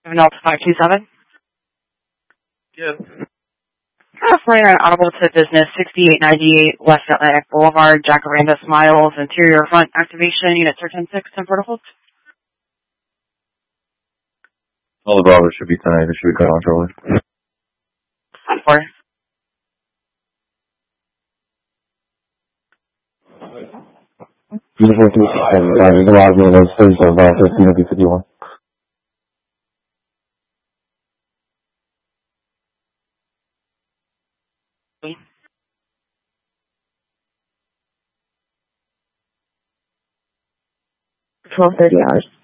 Alpha 527. Yes. Running an audible to business 6898 West Atlantic Boulevard, Jacaranda Smiles, interior front activation, units are 10-6, 10 protocols. All the Bravos should be tonight. It should be cut on shortly. 4. Uniform 367, there's a lot of those 37 Bravo 51. $12:30.